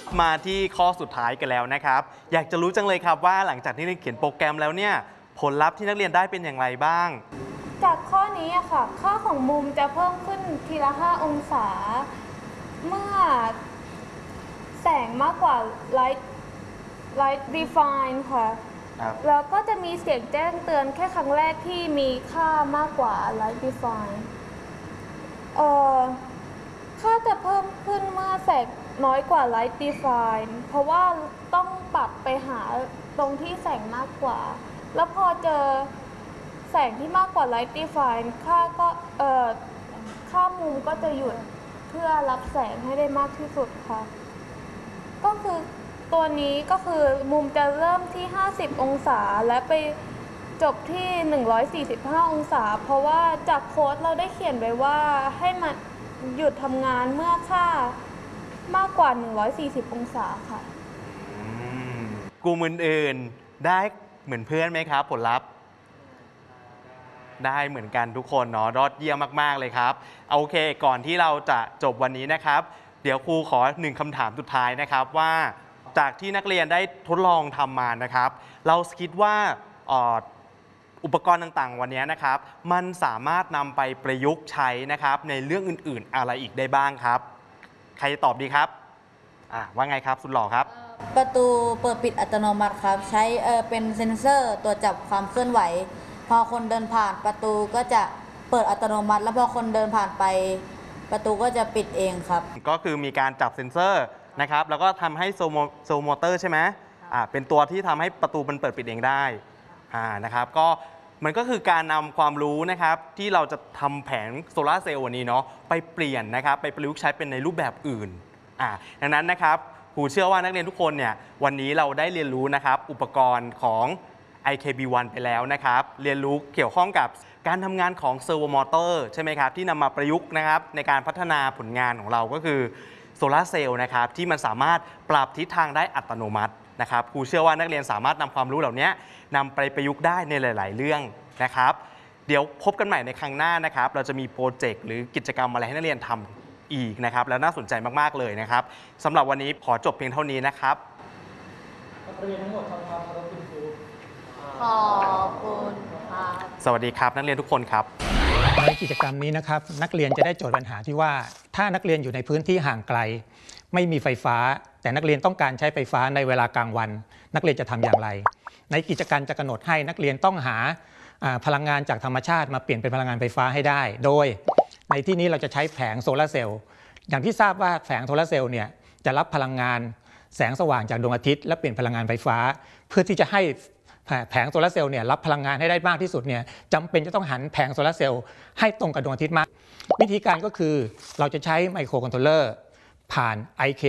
มาที่ข้อสุดท้ายกันแล้วนะครับอยากจะรู้จังเลยครับว่าหลังจากที่เขียนโปรแกรมแล้วเนี่ยผลลัพธ์ที่นักเรียนได้เป็นอย่างไรบ้างจากข้อนี้อะค่ะค่าของมุมจะเพิ่มขึ้นทีละ5องศาเมื่อแสงมากกว่า light define ค่ะแล้วก็จะมีเสียงแจ้งเตือนแค่ครั้งแรกที่มีค่ามากกว่า light define ค่าจะเพิ่มขึ้นเมื่อแสงน้อยกว่า light define เพราะว่าต้องปรับไปหาตรงที่แสงมากกว่าแล้วพอเจอแสงที่มากกว่า light define ค่ามุมก็จะหยุดเพื่อรับแสงให้ได้มากที่สุดค่ะก็คือตัวนี้ก็คือมุมจะเริ่มที่50องศาและไปจบที่145องศาเพราะว่าจากโค้ดเราได้เขียนไว้ว่าให้มันหยุดทำงานเมื่อค่ามากกว่า140องศาค่ะกลุ่มอื่นๆได้เหมือนเพื่อนไหมครับผลลัพธ์ได้เหมือนกันทุกคนเนาะยอดเยี่ยมมากๆเลยครับโอเคก่อนที่เราจะจบวันนี้นะครับเดี๋ยวครูขอ1คำถามสุดท้ายนะครับว่าจากที่นักเรียนได้ทดลองทำมานะครับเราคิดว่าอุปกรณ์ต่างๆวันนี้นะครับมันสามารถนำไปประยุกต์ใช้นะครับในเรื่องอื่นๆอะไรอีกได้บ้างครับใครตอบดีครับว่าไงครับสุดหล่อครับประตูเปิดปิดอัตโนมัติครับใช้เป็นเซ็นเซอร์ตรวจจับความเคลื่อนไหวพอคนเดินผ่านประตูก็จะเปิดอัตโนมัติแล้วพอคนเดินผ่านไปประตูก็จะปิดเองครับก็คือมีการจับเซ็นเซอร์นะครับแล้วก็ทำให้โซมอเตอร์ใช่ไหมเป็นตัวที่ทำให้ประตูมันเปิดปิดเองได้นะครับก็มันก็คือการนำความรู้นะครับที่เราจะทำแผงโซลาร์เซลล์วันนี้เนาะไปเปลี่ยนนะครับไปประยุกต์ใช้เป็นในรูปแบบอื่นดังนั้นนะครับครูเชื่อว่านักเรียนทุกคนเนี่ยวันนี้เราได้เรียนรู้นะครับอุปกรณ์ของ IKB1 ไปแล้วนะครับเรียนรู้เกี่ยวข้องกับการทำงานของเซอร์โวมอเตอร์ใช่ไหมครับที่นำมาประยุกต์นะครับในการพัฒนาผลงานของเราก็คือโซลาร์เซลล์นะครับที่มันสามารถปรับทิศทางได้อัตโนมัตินะครับครูเชื่อว่านักเรียนสามารถนำความรู้เหล่านี้นำไปประยุกต์ได้ในหลายๆเรื่องนะครับเดี๋ยวพบกันใหม่ในครั้งหน้านะครับเราจะมีโปรเจกต์หรือกิจกรรมอะไรให้นักเรียนทำอีกนะครับแล้วน่าสนใจมากๆเลยนะครับสำหรับวันนี้ขอจบเพียงเท่านี้นะครับนักเรียนทั้งหมดทำความเคารพคุณครูขอบคุณครับสวัสดีครับนักเรียนทุกคนครับในกิจกรรมนี้นะครับนักเรียนจะได้โจทย์ปัญหาที่ว่าถ้านักเรียนอยู่ในพื้นที่ห่างไกลไม่มีไฟฟ้าแต่นักเรียนต้องการใช้ไฟฟ้าในเวลากลางวันนักเรียนจะทำอย่างไรในกิจกรรมจะกำหนดให้นักเรียนต้องหาพลังงานจากธรรมชาติมาเปลี่ยนเป็นพลังงานไฟฟ้าให้ได้โดยในที่นี้เราจะใช้แผงโซลาร์เซลล์อย่างที่ทราบว่าแผงโซลาร์เซลล์เนี่ยจะรับพลังงานแสงสว่างจากดวงอาทิตย์และเปลี่ยนพลังงานไฟฟ้าเพื่อที่จะให้แผงโซลาร์เซลล์เนี่ยรับพลังงานให้ได้มากที่สุดเนี่ยจำเป็นจะต้องหันแผงโซลาร์เซลล์ให้ตรงกับดวงอาทิตย์มากวิธีการก็คือเราจะใช้ไมโครคอนโทรลเลอร์ผ่าน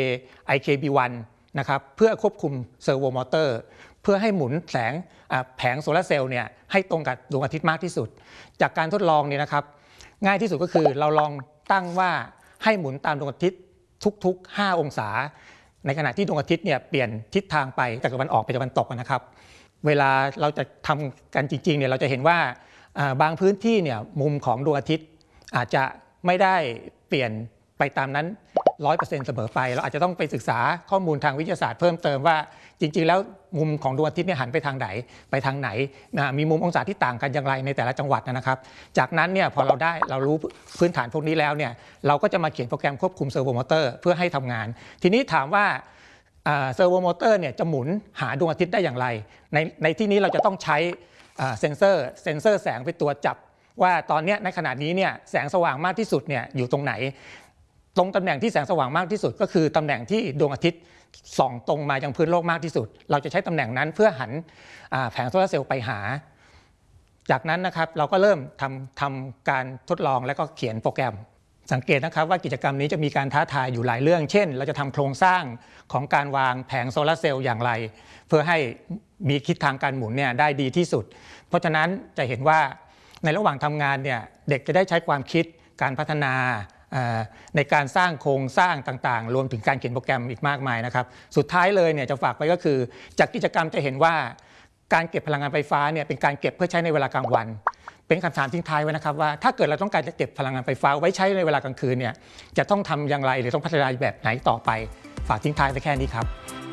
IKB1 นะครับเพื่อควบคุมเซอร์โวมอเตอร์เพื่อให้หมุนแผงโซลาร์เซลล์เนี่ยให้ตรงกับดวงอาทิตย์มากที่สุดจากการทดลองเนี่ยนะครับง่ายที่สุดก็คือเราลองตั้งว่าให้หมุนตามดวงอาทิตย์ทุกๆ5องศาในขณะที่ดวงอาทิตย์เนี่ยเปลี่ยนทิศทางไปจากตะวันออกไปตะวันตกนะครับเวลาเราจะทำกันจริงๆเนี่ยเราจะเห็นว่าบางพื้นที่เนี่ยมุมของดวงอาทิตย์อาจจะไม่ได้เปลี่ยนไปตามนั้น 100% เสมอไปเราอาจจะต้องไปศึกษาข้อมูลทางวิทยาศาสตร์เพิ่มเติมว่าจริงๆแล้วมุมของดวงอาทิตย์เนี่ยหันไปทางไหนไปทางไหนมีมุมองศาที่ต่างกันอย่างไรในแต่ละจังหวัดนะครับจากนั้นเนี่ยพอเรารู้พื้นฐานพวกนี้แล้วเนี่ยเราก็จะมาเขียนโปรแกรมควบคุมเซอร์โวมอเตอร์เพื่อให้ทำงานทีนี้ถามว่าเซอร์โวมอเตอร์เนี่ยจะหมุนหาดวงอาทิตย์ได้อย่างไรในที่นี้เราจะต้องใช้เซ็นเซอร์แสงเป็นตัวจับว่าตอนนี้ในขณะนี้เนี่ยแสงสว่างมากที่สุดเนี่ยอยู่ตรงไหนตรงตำแหน่งที่แสงสว่างมากที่สุดก็คือตำแหน่งที่ดวงอาทิตย์ส่องตรงมายังพื้นโลกมากที่สุดเราจะใช้ตำแหน่งนั้นเพื่อหันแผงโซลาร์เซลล์ไปหาจากนั้นนะครับเราก็เริ่มทำการทดลองแล้วก็เขียนโปรแกรมสังเกตนะครับว่ากิจกรรมนี้จะมีการท้าทายอยู่หลายเรื่องเช่นเราจะทำโครงสร้างของการวางแผงโซลาร์เซลล์อย่างไรเพื่อให้มีทิศทางการหมุนเนี่ยได้ดีที่สุดเพราะฉะนั้นจะเห็นว่าในระหว่างทำงานเนี่ยเด็กจะได้ใช้ความคิดการพัฒนาในการสร้างโครงสร้างต่างๆรวมถึงการเขียนโปรแกรมอีกมากมายนะครับสุดท้ายเลยเนี่ยจะฝากไว้ก็คือจากกิจกรรมจะเห็นว่าการเก็บพลังงานไฟฟ้าเนี่ยเป็นการเก็บเพื่อใช้ในเวลากลางวันเป็นคำถามทิ้งท้ายไว้นะครับว่าถ้าเกิดเราต้องการจะเก็บพลังงานไฟฟ้าไว้ใช้ในเวลากลางคืนเนี่ยจะต้องทำอย่างไรหรือต้องพัฒนาแบบไหนต่อไปฝฝากทิ้งท้ายไว้แค่นี้ครับ